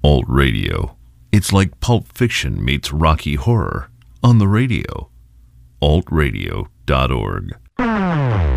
Alt Radio. It's like Pulp Fiction meets Rocky Horror on the radio. altradio.org.